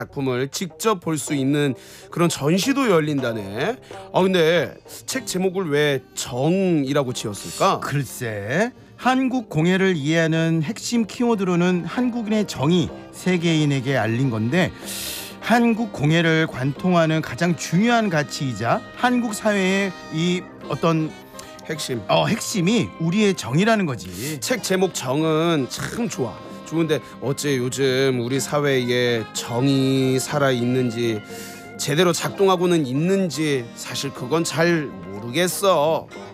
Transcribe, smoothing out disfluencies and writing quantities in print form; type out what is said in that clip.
작품을 직접 볼 수 있는 그런 전시도 열린다네. 근데 책 제목을 왜 정이라고 지었을까? 글쎄, 한국 공예를 이해하는 핵심 키워드로는 한국인의 정이 세계인에게 알린 건데, 한국 공예를 관통하는 가장 중요한 가치이자 한국 사회의 이 어떤 핵심이 우리의 정이라는 거지. 책 제목 정은 참 좋은데 어째 요즘 우리 사회에 정이 살아있는지 제대로 작동하고는 있는지 사실 그건 잘 모르겠어.